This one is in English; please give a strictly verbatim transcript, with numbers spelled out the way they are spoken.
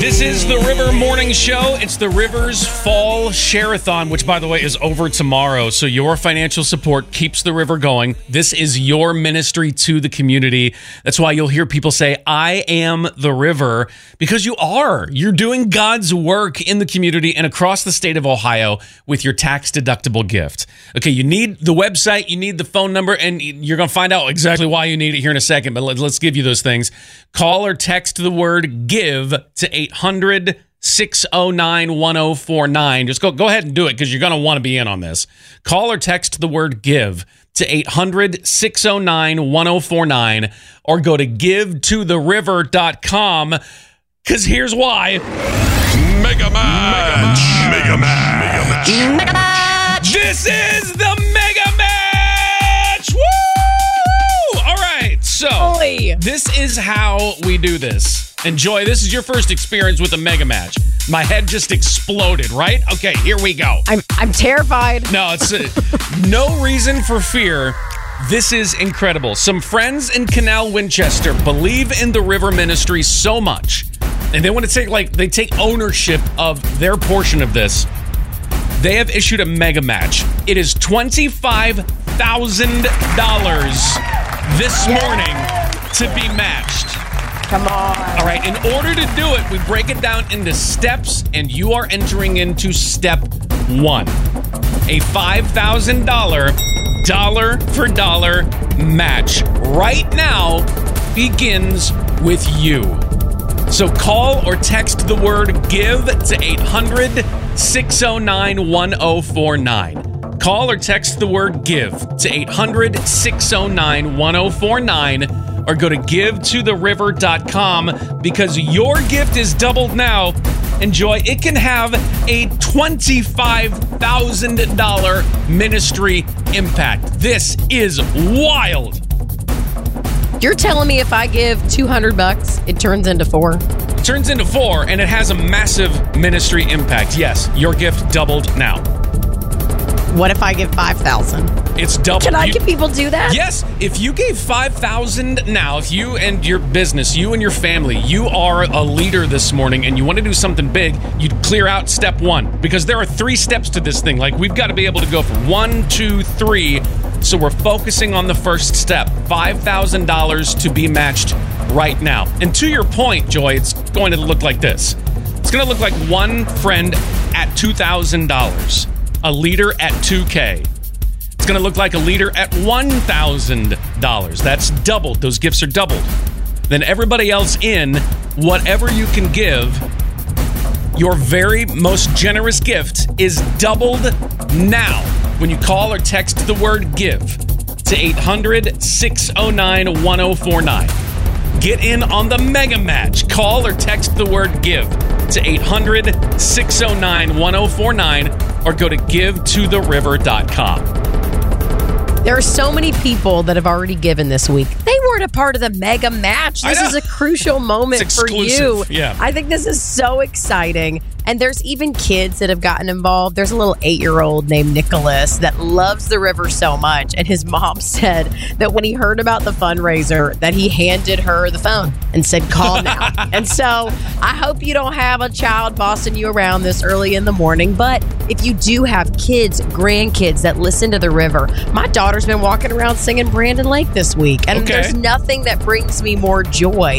This is the River Morning Show. It's the Rivers Fall Share-a-thon, which, by the way, is over tomorrow. So your financial support keeps the river going. This is your ministry to the community. That's why you'll hear people say, I am the river, because you are. You're doing God's work in the community and across the state of Ohio with your tax-deductible gift. Okay, you need the website, you need the phone number, and you're going to find out exactly why you need it here in a second, but let's give you those things. Call or text the word GIVE to eight hundred, six oh nine, one oh four nine. Just go, go ahead and do it because you're going to want to be in on this. Call or text the word GIVE to eight hundred, six oh nine, one oh four nine or go to give to the river dot com because here's why. Mega Match! Mega Match! Mega Match! This is the Mega Match! Woo! All right, so Oy. This is how we do this. And Joy, this is your first experience with a Mega Match. My head just exploded, right? Okay, here we go. I'm I'm terrified. No, it's uh, no reason for fear. This is incredible. Some friends in Canal Winchester believe in the River Ministry so much, and they want to take like they take ownership of their portion of this. They have issued a Mega Match. It is twenty-five thousand dollars this morning to be matched. Come on. All right, in order to do it, we break it down into steps, and you are entering into step one. A five thousand dollars dollar for dollar match right now begins with you. So call or text the word GIVE to eight hundred, six oh nine, one oh four nine. Call or text the word GIVE to eight hundred, six oh nine, one oh four nine or go to give to the river dot com because your gift is doubled now. Enjoy. It can have a twenty-five thousand dollars ministry impact. This is wild. You're telling me if I give two hundred bucks, it turns into four? It turns into four, and it has a massive ministry impact. Yes, your gift doubled now. What if I give five thousand? It's double. Can I you, can people do that? Yes. If you gave five thousand now, if you and your business, you and your family, you are a leader this morning and you want to do something big, you'd clear out step one because there are three steps to this thing. Like we've got to be able to go from one, two, three. So we're focusing on the first step, five thousand dollars to be matched right now. And to your point, Joy, it's going to look like this. It's going to look like one friend at two thousand dollars. A leader at two K. It's going to look like a leader at one thousand dollars. That's doubled. Those gifts are doubled. Then everybody else in, whatever you can give, your very most generous gift is doubled now when you call or text the word GIVE to eight hundred, six oh nine, one oh four nine. Get in on the Mega Match. Call or text the word GIVE to eight hundred, six oh nine, one oh four nine or go to give to the river dot com. There are so many people that have already given this week. They weren't a part of the Mega Match. This is a crucial moment it's for exclusive. you. Yeah. I think this is so exciting. And there's even kids that have gotten involved. There's a little eight-year-old named Nicholas that loves the river so much. And his mom said that when he heard about the fundraiser, that he handed her the phone and said, call now. And so I hope you don't have a child bossing you around this early in the morning. But if you do have kids, grandkids that listen to the river, my daughter's been walking around singing Brandon Lake this week. And Okay. there's nothing that brings me more joy